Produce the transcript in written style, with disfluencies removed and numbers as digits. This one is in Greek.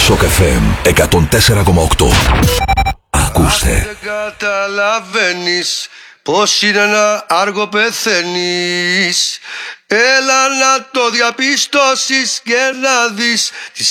Shock FM 104,8. Ακούστε. Δεν καταλαβαίνεις πως είναι να άργο πεθαίνεις. Έλα να το διαπιστώσεις και να δεις